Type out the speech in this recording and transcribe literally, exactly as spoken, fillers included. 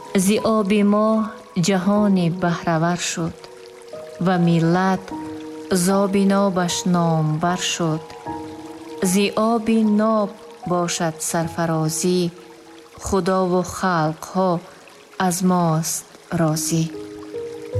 زی آب ما جهان بهره‌ور شد و ملت ز آب نابش نامور شد. زی آب ناب باشد سرفرازی، خدا و خلق ها از ماست راضی.